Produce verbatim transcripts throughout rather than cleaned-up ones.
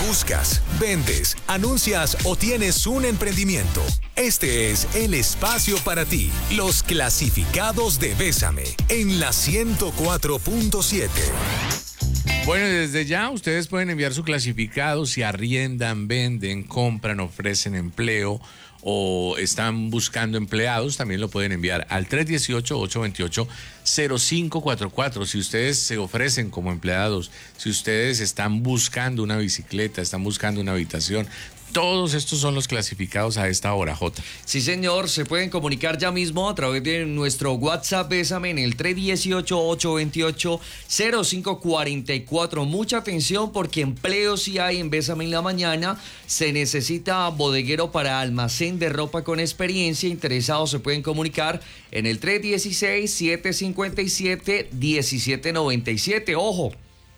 Buscas, vendes, anuncias o tienes un emprendimiento. Este es el espacio para ti. Los clasificados de Bésame en la ciento cuatro punto siete. Bueno, desde ya ustedes pueden enviar su clasificado si arriendan, venden, compran, ofrecen empleo o están buscando empleados. También lo pueden enviar al tres uno ocho, ocho dos ocho, cero cinco cuatro cuatro. Si ustedes se ofrecen como empleados, si ustedes están buscando una bicicleta, están buscando una habitación, todos estos son los clasificados a esta hora, Jota. Sí, señor, se pueden comunicar ya mismo a través de nuestro WhatsApp Bésame en el tres uno ocho, ocho dos ocho, cero cinco cuatro cuatro. Mucha atención porque empleo sí hay en Bésame en la mañana. Se necesita bodeguero para almacén de ropa con experiencia. Interesados se pueden comunicar en el tres uno seis, siete cinco siete, uno siete nueve siete. Ojo,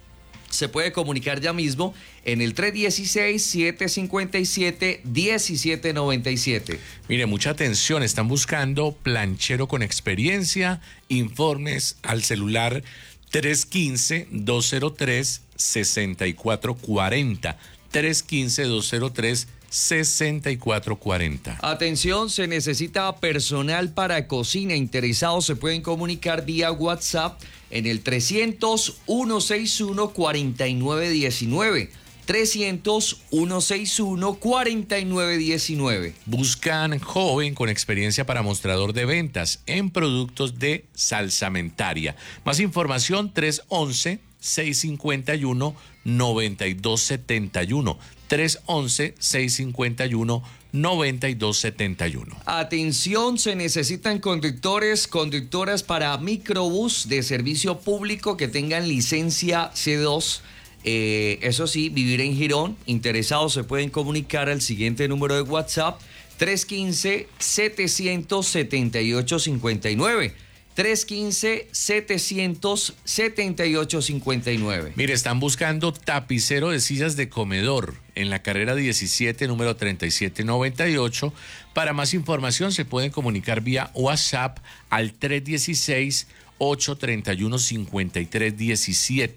se puede comunicar ya mismo en el tres uno seis, siete cinco siete, uno siete nueve siete. Mire, mucha atención, están buscando planchero con experiencia. Informes al celular tres uno cinco, dos cero tres, seis cuatro cuatro cero. tres uno cinco, dos cero tres, seis cuatro cuatro cero. Atención, se necesita personal para cocina. Interesados se pueden comunicar vía WhatsApp en el trescientos, ciento sesenta y uno, cuarenta y nueve diecinueve. trescientos, ciento sesenta y uno, cuarenta y nueve diecinueve. Buscan joven con experiencia para mostrador de ventas en productos de salsamentaria. Más información tres once, seis cincuenta y uno, noventa y dos setenta y uno. tres once, seis cincuenta y uno, noventa y dos setenta y uno. Atención, se necesitan conductores, conductoras para microbús de servicio público que tengan licencia C dos. Eh, eso sí, vivir en Girón. Interesados se pueden comunicar al siguiente número de WhatsApp: tres uno cinco, siete siete ocho, cinco nueve. tres uno cinco, siete siete ocho, cinco nueve. Mire, están buscando tapicero de sillas de comedor en la carrera diecisiete, número treinta y siete noventa y ocho. Para más información se pueden comunicar vía WhatsApp al tres uno seis, ocho tres uno, cinco tres uno siete.